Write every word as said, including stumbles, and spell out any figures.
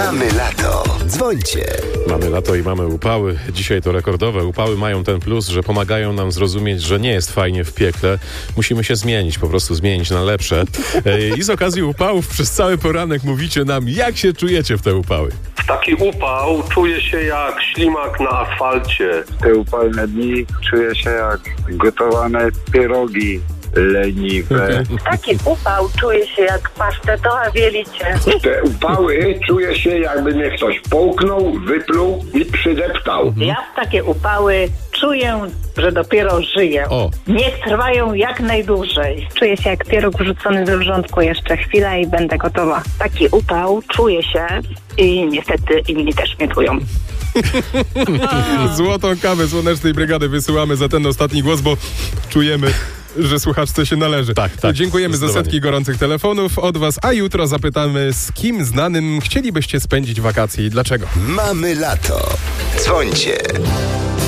Mamy lato. Dzwońcie. Mamy lato i mamy upały. Dzisiaj to rekordowe. Upały mają ten plus, że pomagają nam zrozumieć, że nie jest fajnie w piekle. Musimy się zmienić, po prostu zmienić na lepsze. I z okazji upałów przez cały poranek mówicie nam, jak się czujecie w te upały. W taki upał czuję się jak ślimak na asfalcie. Te upalne dni czuję się jak gotowane pierogi leniwe. Taki upał czuje się jak pasztetowa wielicie. Te upały czuję się, jakby mnie ktoś połknął, wypluł i przydeptał. Ja w takie upały czuję, że dopiero żyję. O. Niech trwają jak najdłużej. Czuję się jak pieróg wrzucony do wrzątku. Jeszcze chwila i będę gotowa. Taki upał czuję się i niestety inni też mnie czują. Złotą kawę Słonecznej Brygady wysyłamy za ten ostatni głos, bo czujemy, że słuchaczce się należy. Tak, tak. Dziękujemy za setki gorących telefonów od was, a jutro zapytamy, z kim znanym chcielibyście spędzić wakacje i dlaczego. Mamy lato. Dzwońcie.